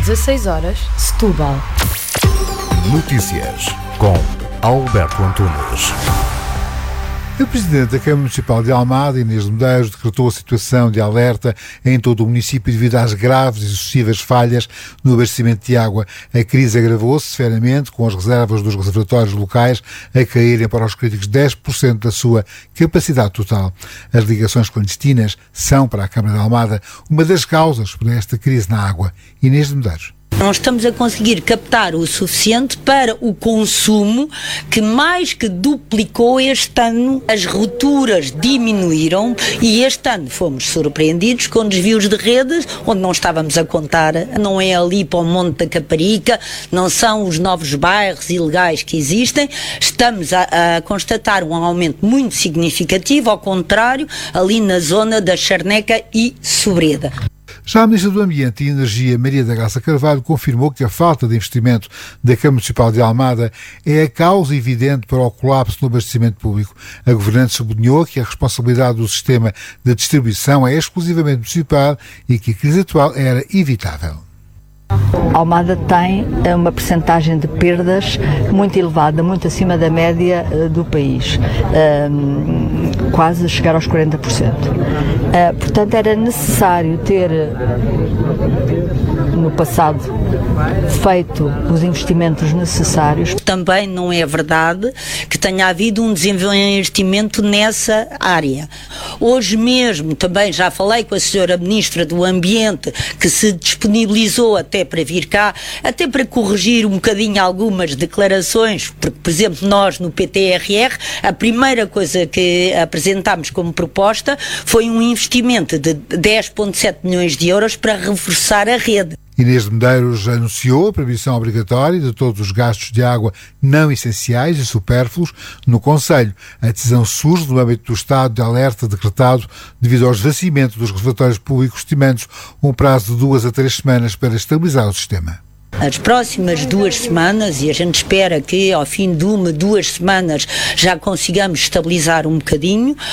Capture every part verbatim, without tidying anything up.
dezasseis horas, Setúbal. Notícias com Alberto Antunes. A Presidente da Câmara Municipal de Almada, Inês de Medeiros, decretou a situação de alerta em todo o município devido às graves e sucessivas falhas no abastecimento de água. A crise agravou-se severamente, com as reservas dos reservatórios locais a caírem para os críticos dez por cento da sua capacidade total. As ligações clandestinas são, para a Câmara de Almada, uma das causas para esta crise na água. Inês de Medeiros. Não estamos a conseguir captar o suficiente para o consumo, que mais que duplicou este ano. As rupturas diminuíram e este ano fomos surpreendidos com desvios de redes onde não estávamos a contar. Não é ali para o Monte da Caparica, não são os novos bairros ilegais que existem. Estamos a, a constatar um aumento muito significativo, ao contrário, ali na zona da Charneca e Sobreda. Já a Ministra do Ambiente e Energia, Maria da Graça Carvalho, confirmou que a falta de investimento da Câmara Municipal de Almada é a causa evidente para o colapso no abastecimento público. A governante sublinhou que a responsabilidade do sistema de distribuição é exclusivamente municipal e que a crise atual era evitável. Almada tem uma percentagem de perdas muito elevada, muito acima da média uh, do país, uh, quase chegar aos quarenta por cento. Uh, portanto, era necessário ter, no passado, feito os investimentos necessários. Também não é verdade que tenha havido um desinvestimento nessa área. Hoje mesmo, também já falei com a senhora Ministra do Ambiente, que se disponibilizou até para vir cá, até para corrigir um bocadinho algumas declarações, porque, por exemplo, nós no P T R R, a primeira coisa que apresentámos como proposta foi um investimento de dez vírgula sete milhões de euros para reforçar a rede. Inês de Medeiros anunciou a proibição obrigatória de todos os gastos de água não essenciais e supérfluos no Conselho. A decisão surge no âmbito do estado de alerta decretado devido ao esvaziamento dos reservatórios públicos, estimando um prazo de duas a três semanas para estabilizar o sistema. As próximas duas semanas, e a gente espera que ao fim de uma, duas semanas já consigamos estabilizar um bocadinho, uh,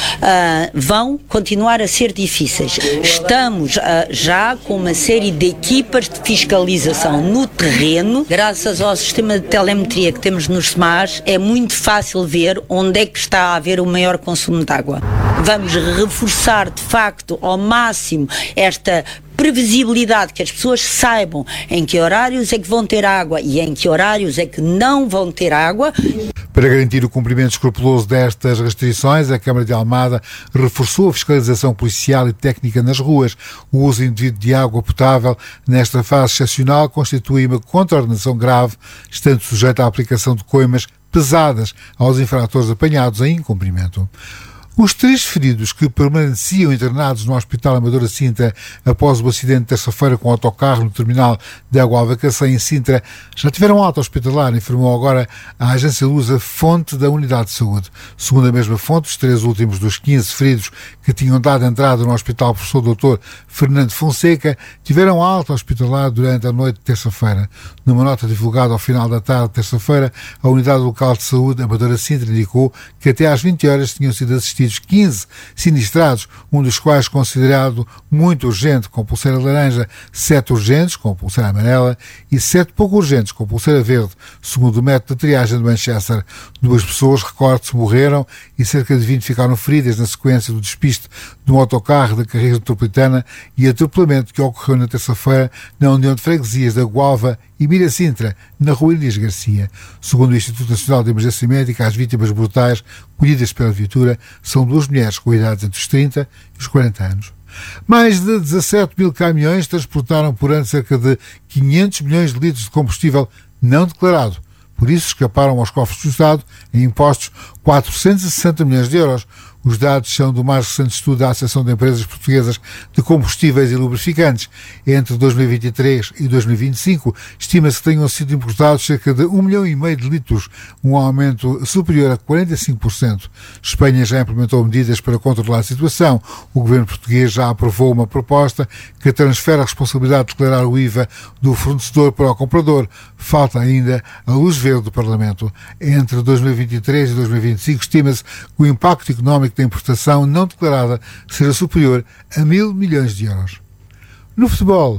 vão continuar a ser difíceis. Estamos uh, já com uma série de equipas de fiscalização no terreno. Graças ao sistema de telemetria que temos nos S M As, é muito fácil ver onde é que está a haver o maior consumo de água. Vamos reforçar, de facto, ao máximo esta previsibilidade, que as pessoas saibam em que horários é que vão ter água e em que horários é que não vão ter água. Para garantir o cumprimento escrupuloso destas restrições, a Câmara de Almada reforçou a fiscalização policial e técnica nas ruas. O uso indevido de água potável nesta fase excepcional constitui uma contraordenação grave, estando sujeita à aplicação de coimas pesadas aos infratores apanhados em incumprimento. Os três feridos que permaneciam internados no Hospital Amadora Sintra após o acidente de terça-feira com o autocarro no terminal de Água Alvacacém em Sintra já tiveram alta hospitalar, informou agora a agência Lusa, fonte da unidade de saúde. Segundo a mesma fonte, os três últimos dos quinze feridos que tinham dado entrada no Hospital Professor doutor Fernando Fonseca tiveram alta hospitalar durante a noite de terça-feira. Numa nota divulgada ao final da tarde de terça-feira, a unidade local de saúde Amadora Sintra indicou que até às vinte horas tinham sido assistidos quinze sinistrados, um dos quais considerado muito urgente com pulseira laranja, sete urgentes com pulseira amarela e sete pouco urgentes com pulseira verde, segundo o método de triagem de Manchester. Duas pessoas, recorde-se, morreram e cerca de vinte ficaram feridas na sequência do despiste de um autocarro da carreira metropolitana e atropelamento que ocorreu na terça-feira na União de Freguesias da Gualva e Mira Sintra, na rua Elias Garcia. Segundo o Instituto Nacional de Emergência Médica, as vítimas brutais colhidas pela viatura são duas mulheres com idades entre os trinta e os quarenta anos. Mais de dezassete mil caminhões transportaram por ano cerca de quinhentos milhões de litros de combustível não declarado. Por isso, escaparam aos cofres do Estado, em impostos, quatrocentos e sessenta milhões de euros. Os dados são do mais recente estudo da Associação de Empresas Portuguesas de Combustíveis e Lubrificantes. Entre dois mil e vinte e três e dois mil e vinte e cinco, estima-se que tenham sido importados cerca de um milhão e meio de litros, um aumento superior a quarenta e cinco por cento. Espanha já implementou medidas para controlar a situação. O governo português já aprovou uma proposta que transfere a responsabilidade de declarar o I V A do fornecedor para o comprador. Falta ainda a luz verde do Parlamento. Entre dois mil e vinte e três e dois mil e vinte e cinco, estima-se que o impacto económico da importação não declarada será superior a mil milhões de euros. No futebol,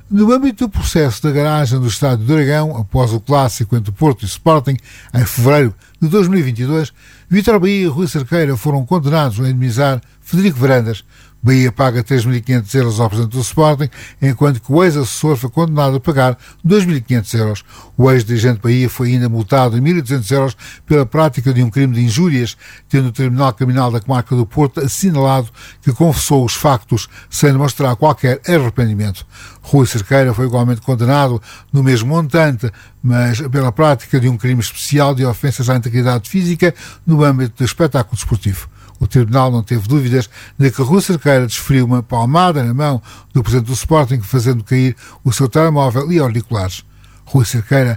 No âmbito do processo da garagem do Estádio do Dragão, após o clássico entre Porto e Sporting, em fevereiro de dois mil e vinte e dois, Vítor Bahia e Rui Cerqueira foram condenados a indemnizar Frederico Varandas. Bahia paga três mil e quinhentos euros ao presidente do Sporting, enquanto que o ex-assessor foi condenado a pagar dois mil e quinhentos euros. O ex-dirigente Bahia foi ainda multado em mil e duzentos euros pela prática de um crime de injúrias, tendo o Tribunal Criminal da Comarca do Porto assinalado que confessou os factos sem demonstrar qualquer arrependimento. Rui Cerqueira foi igualmente condenado no mesmo montante, mas pela prática de um crime especial de ofensas à integridade física no âmbito do espetáculo desportivo. O Tribunal não teve dúvidas de que Rui Cerqueira desferiu uma palmada na mão do presidente do Sporting, fazendo cair o seu telemóvel e auriculares. Rui Cerqueira